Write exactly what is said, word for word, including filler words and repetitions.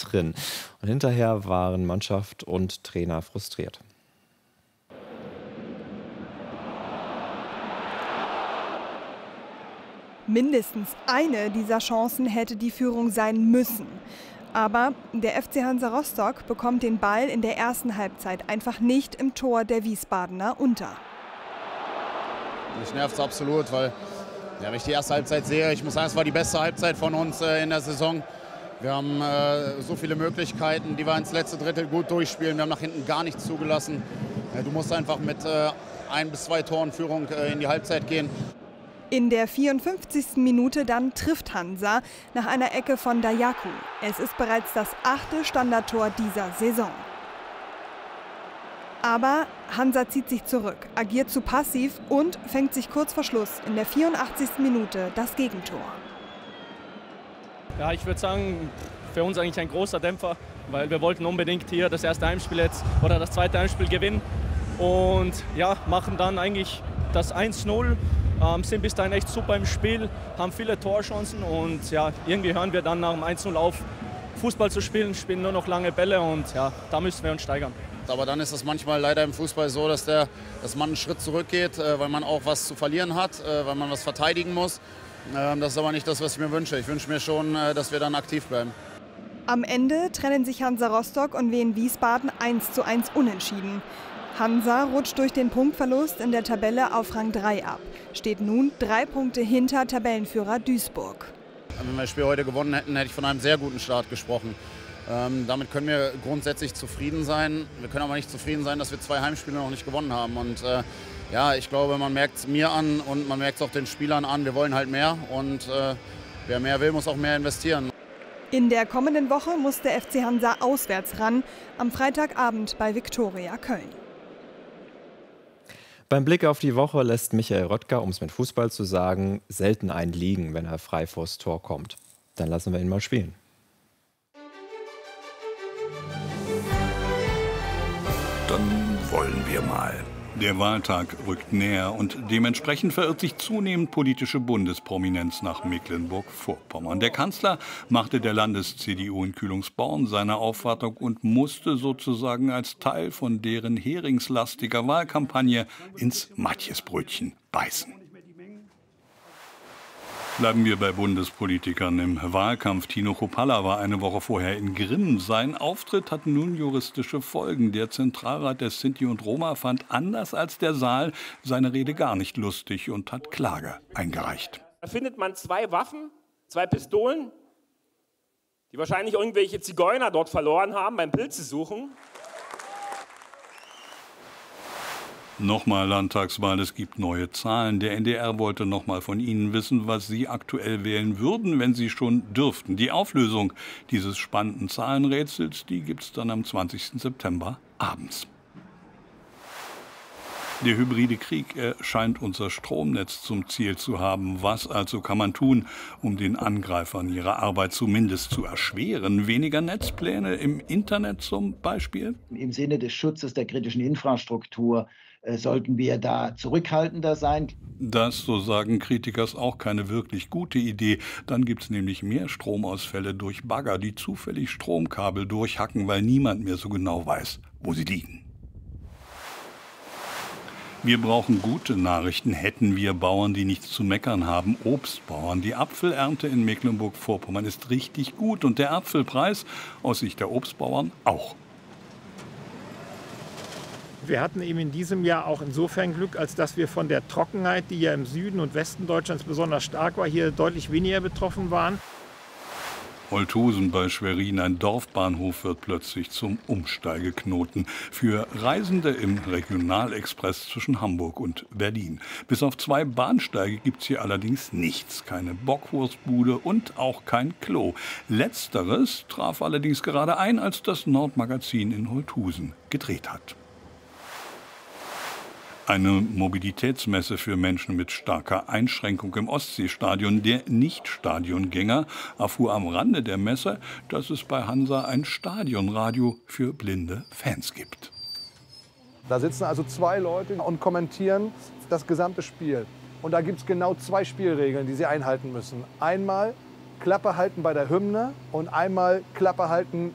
drin. Und hinterher waren Mannschaft und Trainer frustriert. Mindestens eine dieser Chancen hätte die Führung sein müssen. Aber der F C Hansa Rostock bekommt den Ball in der ersten Halbzeit einfach nicht im Tor der Wiesbadener unter. Mich nervt es absolut, weil ja, wenn ich die erste Halbzeit sehe, ich muss sagen, es war die beste Halbzeit von uns äh, in der Saison. Wir haben äh, so viele Möglichkeiten, die wir ins letzte Drittel gut durchspielen. Wir haben nach hinten gar nichts zugelassen. Ja, du musst einfach mit äh, ein bis zwei Toren Führung äh, in die Halbzeit gehen. In der vierundfünfzigsten Minute dann trifft Hansa nach einer Ecke von Dayaku. Es ist bereits das achte Standardtor dieser Saison. Aber Hansa zieht sich zurück, agiert zu passiv und fängt sich kurz vor Schluss in der vierundachtzigsten Minute das Gegentor. Ja, ich würde sagen, für uns eigentlich ein großer Dämpfer, weil wir wollten unbedingt hier das erste Heimspiel jetzt oder das zweite Heimspiel gewinnen und ja, machen dann eigentlich das eins null. Ähm, sind bis dahin echt super im Spiel, haben viele Torchancen und ja, irgendwie hören wir dann nach dem eins null auf, Fußball zu spielen, spielen nur noch lange Bälle und ja, da müssen wir uns steigern. Aber dann ist es manchmal leider im Fußball so, dass, der, dass man einen Schritt zurückgeht, äh, weil man auch was zu verlieren hat, äh, weil man was verteidigen muss. Äh, das ist aber nicht das, was ich mir wünsche. Ich wünsche mir schon, äh, dass wir dann aktiv bleiben. Am Ende trennen sich Hansa Rostock und Wien Wiesbaden eins zu eins unentschieden. Hansa rutscht durch den Punktverlust in der Tabelle auf Rang drei ab, steht nun drei Punkte hinter Tabellenführer Duisburg. Wenn wir das Spiel heute gewonnen hätten, hätte ich von einem sehr guten Start gesprochen. Ähm, damit können wir grundsätzlich zufrieden sein. Wir können aber nicht zufrieden sein, dass wir zwei Heimspiele noch nicht gewonnen haben. Und äh, ja, ich glaube, man merkt es mir an und man merkt es auch den Spielern an. Wir wollen halt mehr und äh, wer mehr will, muss auch mehr investieren. In der kommenden Woche muss der F C Hansa auswärts ran, am Freitagabend bei Viktoria Köln. Beim Blick auf die Woche lässt Michael Röttger, um es mit Fußball zu sagen, selten einen liegen, wenn er frei vors Tor kommt. Dann lassen wir ihn mal spielen. Dann wollen wir mal. Der Wahltag rückt näher und dementsprechend verirrt sich zunehmend politische Bundesprominenz nach Mecklenburg-Vorpommern. Der Kanzler machte der Landes-C D U in Kühlungsborn seine Aufwartung und musste sozusagen als Teil von deren heringslastiger Wahlkampagne ins Matjesbrötchen beißen. Bleiben wir bei Bundespolitikern im Wahlkampf. Tino Kruppalla war eine Woche vorher in Grimm. Sein Auftritt hat nun juristische Folgen. Der Zentralrat der Sinti und Roma fand anders als der Saal seine Rede gar nicht lustig und hat Klage eingereicht. Da findet man zwei Waffen, zwei Pistolen, die wahrscheinlich irgendwelche Zigeuner dort verloren haben beim Pilze suchen. Nochmal Landtagswahl, es gibt neue Zahlen. Der N D R wollte nochmal von Ihnen wissen, was Sie aktuell wählen würden, wenn Sie schon dürften. Die Auflösung dieses spannenden Zahlenrätsels, die gibt es dann am zwanzigsten September abends. Der hybride Krieg scheint unser Stromnetz zum Ziel zu haben. Was also kann man tun, um den Angreifern ihre Arbeit zumindest zu erschweren? Weniger Netzpläne im Internet zum Beispiel? Im Sinne des Schutzes der kritischen Infrastruktur äh, sollten wir da zurückhaltender sein. Das, so sagen Kritiker, ist auch keine wirklich gute Idee. Dann gibt es nämlich mehr Stromausfälle durch Bagger, die zufällig Stromkabel durchhacken, weil niemand mehr so genau weiß, wo sie liegen. Wir brauchen gute Nachrichten, hätten wir Bauern, die nichts zu meckern haben. Obstbauern. Die Apfelernte in Mecklenburg-Vorpommern ist richtig gut und der Apfelpreis aus Sicht der Obstbauern auch. Wir hatten eben in diesem Jahr auch insofern Glück, als dass wir von der Trockenheit, die ja im Süden und Westen Deutschlands besonders stark war, hier deutlich weniger betroffen waren. Holthusen bei Schwerin, ein Dorfbahnhof, wird plötzlich zum Umsteigeknoten für Reisende im Regionalexpress zwischen Hamburg und Berlin. Bis auf zwei Bahnsteige gibt es hier allerdings nichts. Keine Bockwurstbude und auch kein Klo. Letzteres traf allerdings gerade ein, als das Nordmagazin in Holthusen gedreht hat. Eine Mobilitätsmesse für Menschen mit starker Einschränkung im Ostseestadion. Der Nicht-Stadiongänger erfuhr am Rande der Messe, dass es bei Hansa ein Stadionradio für blinde Fans gibt. Da sitzen also zwei Leute und kommentieren das gesamte Spiel. Und da gibt es genau zwei Spielregeln, die sie einhalten müssen. Einmal Klappe halten bei der Hymne und einmal Klappe halten